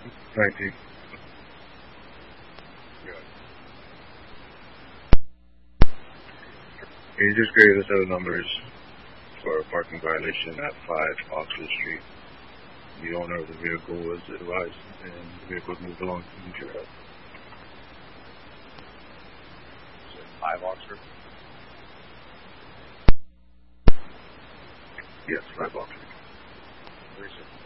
19. Good. Can you just give us other numbers for a parking violation at 5 Oxford Street? The owner of the vehicle was advised and the vehicle moved along to the trail. Is it 5 Oxford? Yes, 5 Oxford. Where is it?